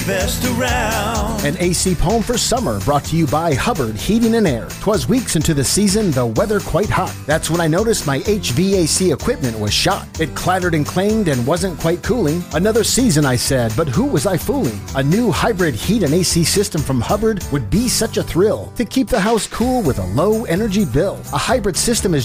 Best around. An AC poem for summer brought to you by Hubbard Heating and Air. 'Twas weeks into the season, the weather quite hot. That's when I noticed my HVAC equipment was shot. It clattered and clanged and wasn't quite cooling. Another season, I said, but who was I fooling? A new hybrid heat and AC system from Hubbard would be such a thrill to keep the house cool with a low energy bill. A hybrid system is